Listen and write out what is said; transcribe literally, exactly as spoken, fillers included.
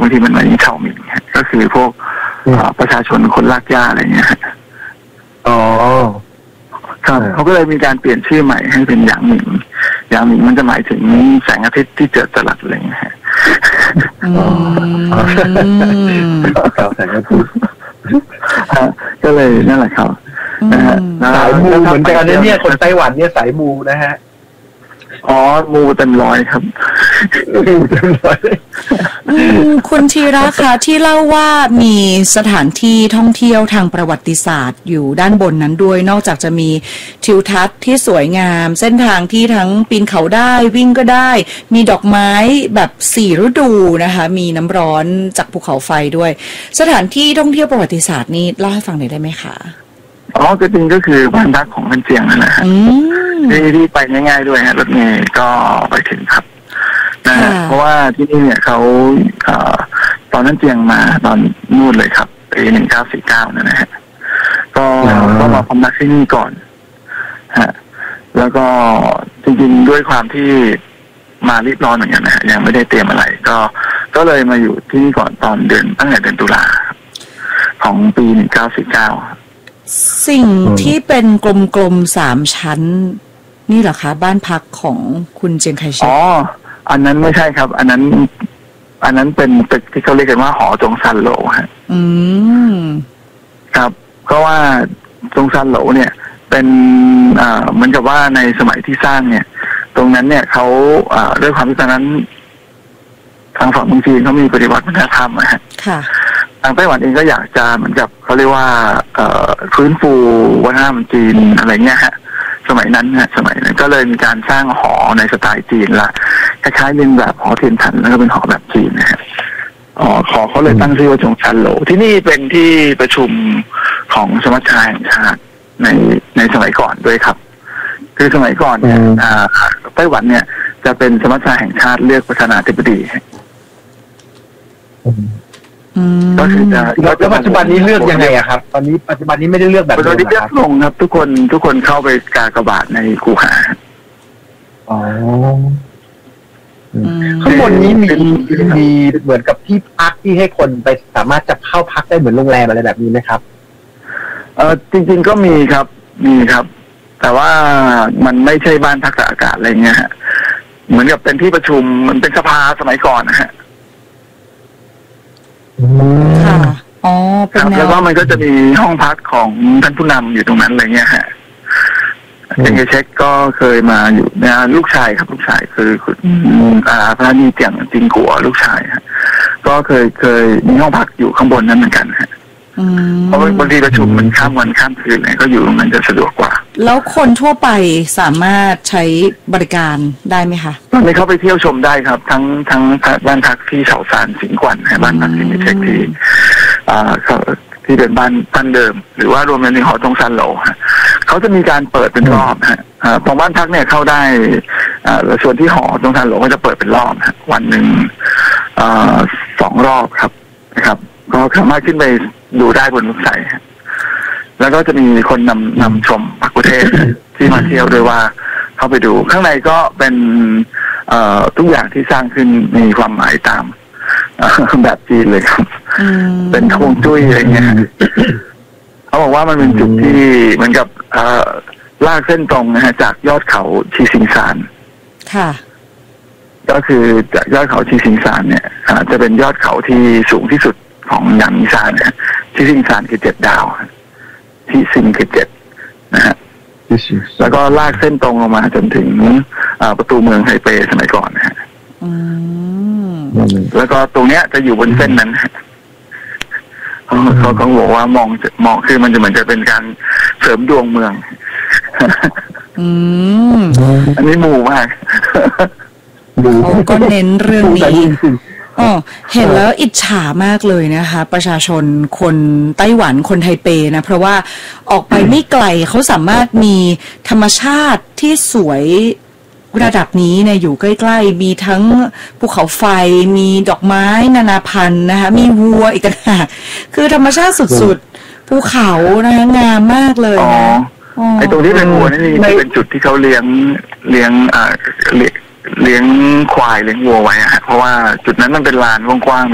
างทีมันเหมือนเฉาหมิงก็คือพวกประชาชนคนลากย่าอะไรเงี้ยอ๋อครับเขาก็เลยมีการเปลี่ยนชื่อใหม่ให้เป็นหยางหมิงหยางหมิงมันจะหมายถึงแสงอาทิตย์ที่เจิดจรัสอะไรเงี้ยอ๋อแสงอาทิตย์ก็เลยนั่นแหละครับนะฮะสายมูเหมือนกันเนี่ยคนไต้หวันเนี่ยสายมูนะฮะอ๋อมูเต็มร้อยครับมูเต็มร้อยคุณธีระคะที่เล่าว่ามีสถานที่ท่องเที่ยวทางประวัติศาสตร์อยู่ด้านบนนั้นด้วยนอกจากจะมีทิวทัศน์ที่สวยงามเส้นทางที่ทั้งปีนเขาได้วิ่งก็ได้มีดอกไม้แบบสี่ฤดูนะคะมีน้ำร้อนจากภูเขาไฟด้วยสถานที่ท่องเที่ยวประวัติศาสตร์นี้เล่าให้ฟังหน่อยได้ไหมคะอ๋อก็จริงก็คือบ้านพักของท่านเจียงนั่นแหละที่ที่ไปง่ายๆด้วยฮะรถเมล์ก็ไปถึงครับนะฮะเพราะว่าที่นี่เนี่ยเขาตอนนั้นเจียงมาตอนนู่นเลยครับปีหนึ่งเก้าสี่เก้านั่นนะฮะก็ก็มาพำนักที่นี่ก่อนฮะแล้วก็จริงๆด้วยความที่มารีบร้อนเหมือนกันนะฮะยังไม่ได้เตรียมอะไรก็ก็เลยมาอยู่ที่นี่ก่อนตอนเดือนตั้งแต่เดือนตุลาของปีหนึ่งเก้าสี่เก้าสิ่งที่เป็นกลมๆสามชั้นนี่เหรอคะบ้านพักของคุณเจียงไคเชกอ๋ออันนั้นไม่ใช่ครับอันนั้นอันนั้นเป็นตึกที่เขาเรียกกันว่าหอจงซันโหลฮะอืมครับเพราะว่าจงซันโหลเนี่ยเป็นอ่าเหมือนกับว่าในสมัยที่สร้างเนี่ยตรงนั้นเนี่ยเขาอ่าด้วยความที่ตอนนั้นทางฝั่งเมืองจีนเขามีปฏิวัติวัฒนธรรมนะฮะค่ะทางไต้หวันเองก็อยากจะเหมือนกับเขาเรียกว่าเอ่อฟื้นฟูวัฒนธรรมจีนอะไรเงี้ยฮะสมัยนั้นฮะสมัยนั้นก็เลยมีการสร้างหอในสไตล์จีนละคล้ายๆเรียนแบบหอเทียนถันแล้วก็เป็นหอแบบจีนนะฮะอ๋อขอเขาเลยตั้งชื่อว่าจงซันโหลที่นี่เป็นที่ประชุมของสมัชชาแห่งชาติในในสมัยก่อนด้วยครับคือสมัยก่อนเนี่ยไต้หวันเนี่ยจะเป็นสมัชชาแห่งชาติเลือกประธานาธิบดีก็คือจะแล้วปัจจุบันนี้เลือกยังไงอะครับตอนนี้ปัจจุบันนี้ไม่ได้เลือกแบบนี้เลือกลงครับทุกคนทุกคนเข้าไปกากบาทในคูหาอ๋อข้างบนนี้มีมีเหมือนกับที่พักที่ให้คนไปสามารถจะเข้าพักได้เหมือนโรงแรมอะไรแบบนี้ไหมครับเออจริงๆก็มีครับมีครับ แต่ว่ามันไม่ใช่บ้านพักตากอากาศอะไรเงี้ยฮะเหมือนกับเป็นที่ประชุมมันเป็นสภาสมัยก่อนนะฮะค่ะอ๋อเป็นแนวแล้วก็มันก็จะมีห้องพักของท่านผู้นำอยู่ตรงนั้นอะไรเงี้ยฮะเจงเช็คก็เคยมาอยู่นะลูกชายครับลูกชายคือคุณอาพระนีเจียงจิงกัวลูกชายฮะก็เคยเคยมีห้องพักอยู่ข้างบนนั้นเหมือนกันฮะเพราะบางทีประชุมมันข้ามวันข้ามคืนเนี่ยก็อยู่มันจะสะดวกกว่าแล้วคนทั่วไปสามารถใช้บริการได้ไหมคะตอนนี้เขาไปเที่ยวชมได้ครับทั้งทั้งบ้านพักที่เฉาซานสิงห์กวันบ้านพักที่มีเช็คที่อ่าที่เป็นบ้านบ้านเดิมหรือว่ารวมในหอจงซันโหลฮะเขาจะมีการเปิดเป็นรอบฮะตรงบ้านพักเนี่ยเข้าได้อ่าส่วนที่หอจงซันโหลก็จะเปิดเป็นรอบฮะวันหนึ่งอ่าสองรอบครับนะครับก็สามารถขึ้นไปดูได้บนรถไฟแล้วก็จะมีคนนำนำชมพักประเทศที่มาเที่ยวโดยว่าเข้าไปดูข้างในก็เป็นเอ่อทุกอย่างที่สร้างขึ้นมีความหมายตามแบบจีนเลยครับเป็นฮวงจุ้ยอะไรเงี้ยเขาบอกว่ามันเป็นจุดที่เหมือนกับเอ่อลากเส้นตรงนะฮะจากยอดเขาชีซิงซานค่ะก็คือจากยอดเขาชีซิงซานเนี่ยจะเป็นยอดเขาที่สูงที่สุดของหยางซานนะชีซิงซานคือเจ็ดดาวที่ซิงคือเจ็ดนะฮะแล้วก็ลากเส้นตรงลงมาจนถึงประตูเมืองไทเปสมัยก่อนนะฮะแล้วก็ตรงเนี้ยจะอยู่บนเส้นนั้นเขาเขาบอกว่ามองมองคือมันจะเหมือนจะเป็นการเสริมดวงเมืองอันนี้หมู่มากเขาก็เน้นเรื่องนี้อ๋อเห็นแล้วอิจฉามากเลยนะคะประชาชนคนไต้หวันคนไทเปนะเพราะว่าออกไปไม่ไกลเขาสามารถมีธรรมชาติที่สวยระดับนี้เนี่ยอยู่ใกล้ๆมีทั้งภูเขาไฟมีดอกไม้นานาพันธุ์นะคะมีวัวอีกต่างหากคือธรรมชาติสุดๆภูเขานะคะงามมากเลยนะไอ้ตรงที่เป็นวัวนี่เป็นจุดที่เขาเลี้ยงเลี้ยงอ่าเลี้ยงควายเลี้ยงวัวไว้ฮะเพราะว่าจุดนั้นมันเป็นลานกว้างๆ